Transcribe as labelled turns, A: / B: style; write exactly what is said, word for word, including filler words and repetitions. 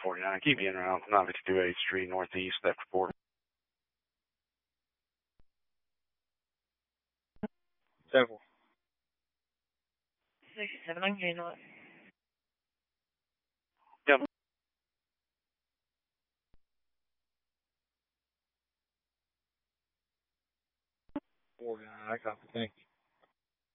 A: forty-nine, keep me in around nine fifty-two eighth Street Northeast, that report.
B: Several.
C: sixty-seven, I can handle it.
A: Yep.
B: forty-nine, I copy, thank you.